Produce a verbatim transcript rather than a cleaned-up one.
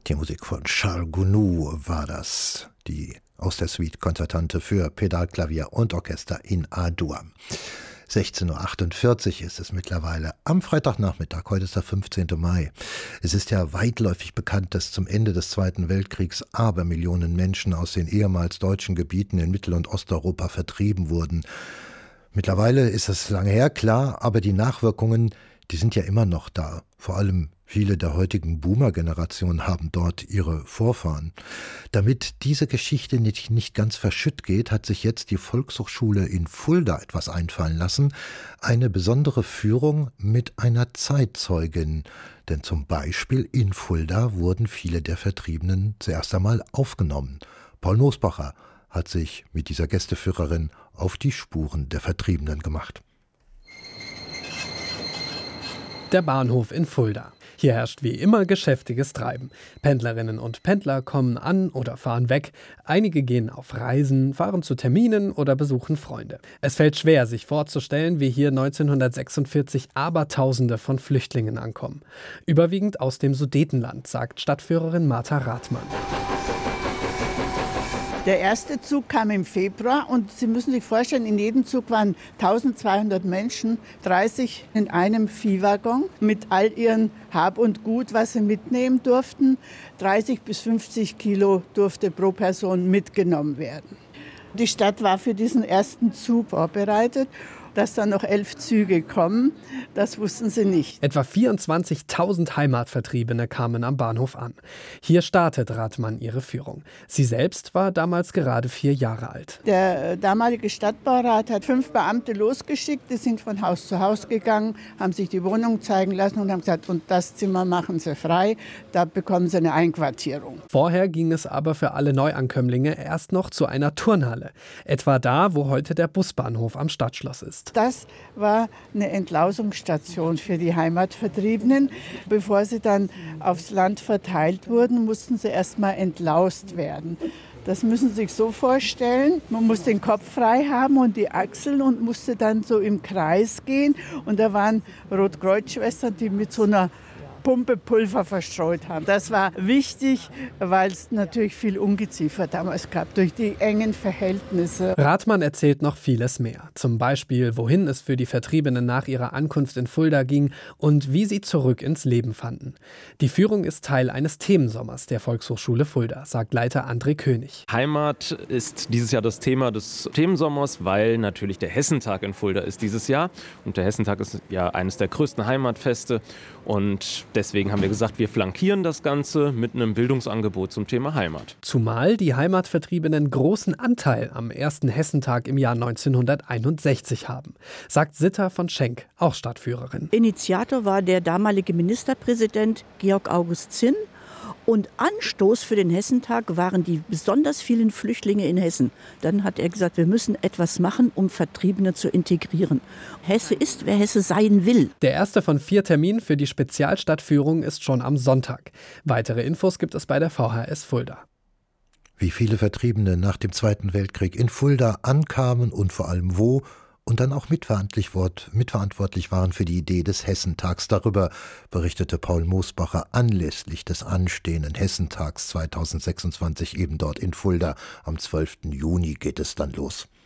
Die Musik von Charles Gounod war das, die aus der Suite Concertante für Pedalklavier und Orchester in A-Dur. sechzehn Uhr achtundvierzig ist es mittlerweile am Freitagnachmittag, heute ist der fünfzehnten Mai. Es ist ja weitläufig bekannt, dass zum Ende des Zweiten Weltkriegs Abermillionen Menschen aus den ehemals deutschen Gebieten in Mittel- und Osteuropa vertrieben wurden. Mittlerweile ist es lange her, klar, aber die Nachwirkungen, die sind ja immer noch da. Vor allem viele der heutigen Boomer-Generation haben dort ihre Vorfahren. Damit diese Geschichte nicht, nicht ganz verschütt geht, hat sich jetzt die Volkshochschule in Fulda etwas einfallen lassen. Eine besondere Führung mit einer Zeitzeugin. Denn zum Beispiel in Fulda wurden viele der Vertriebenen zuerst einmal aufgenommen. Paul Mosbacher hat sich mit dieser Gästeführerin auf die Spuren der Vertriebenen gemacht. Der Bahnhof in Fulda. Hier herrscht wie immer geschäftiges Treiben. Pendlerinnen und Pendler kommen an oder fahren weg. Einige gehen auf Reisen, fahren zu Terminen oder besuchen Freunde. Es fällt schwer, sich vorzustellen, wie hier neunzehnhundertsechsundvierzig Abertausende von Flüchtlingen ankommen. Überwiegend aus dem Sudetenland, sagt Stadtführerin Martha Rathmann. Der erste Zug kam im Februar und Sie müssen sich vorstellen, in jedem Zug waren eintausendzweihundert Menschen, dreißig in einem Viehwaggon mit all ihren Hab und Gut, was sie mitnehmen durften. dreißig bis fünfzig Kilo durfte pro Person mitgenommen werden. Die Stadt war für diesen ersten Zug vorbereitet. Dass dann noch elf Züge kommen, das wussten sie nicht. Etwa vierundzwanzigtausend Heimatvertriebene kamen am Bahnhof an. Hier startet Rathmann ihre Führung. Sie selbst war damals gerade vier Jahre alt. Der damalige Stadtbaurat hat fünf Beamte losgeschickt, die sind von Haus zu Haus gegangen, haben sich die Wohnung zeigen lassen und haben gesagt, und das Zimmer machen sie frei, da bekommen sie eine Einquartierung. Vorher ging es aber für alle Neuankömmlinge erst noch zu einer Turnhalle. Etwa da, wo heute der Busbahnhof am Stadtschloss ist. Das war eine Entlausungsstation für die Heimatvertriebenen. Bevor sie dann aufs Land verteilt wurden, mussten sie erst mal entlaust werden. Das müssen Sie sich so vorstellen, man muss den Kopf frei haben und die Achseln und musste dann so im Kreis gehen. Und da waren Rotkreuzschwestern, die mit so einer Pumpe Pulver verstreut haben. Das war wichtig, weil es natürlich viel Ungeziefer damals gab, durch die engen Verhältnisse. Rathmann erzählt noch vieles mehr. Zum Beispiel, wohin es für die Vertriebenen nach ihrer Ankunft in Fulda ging und wie sie zurück ins Leben fanden. Die Führung ist Teil eines Themensommers der Volkshochschule Fulda, sagt Leiter André König. Heimat ist dieses Jahr das Thema des Themensommers, weil natürlich der Hessentag in Fulda ist dieses Jahr. Und der Hessentag ist ja eines der größten Heimatfeste. Und deswegen haben wir gesagt, wir flankieren das Ganze mit einem Bildungsangebot zum Thema Heimat. Zumal die Heimatvertriebenen großen Anteil am ersten Hessentag im Jahr neunzehnhunderteinundsechzig haben, sagt Sitta von Schenk, auch Stadtführerin. Initiator war der damalige Ministerpräsident Georg August Zinn. Und Anstoß für den Hessentag waren die besonders vielen Flüchtlinge in Hessen. Dann hat er gesagt, wir müssen etwas machen, um Vertriebene zu integrieren. Hesse ist, wer Hesse sein will. Der erste von vier Terminen für die Spezialstadtführung ist schon am Sonntag. Weitere Infos gibt es bei der V H S Fulda. Wie viele Vertriebene nach dem Zweiten Weltkrieg in Fulda ankamen und vor allem wo und dann auch mitverantwortlich waren für die Idee des Hessentags. Darüber berichtete Paul Mosbacher anlässlich des anstehenden Hessentags zweitausendsechsundzwanzig eben dort in Fulda. Am zwölften Juni geht es dann los.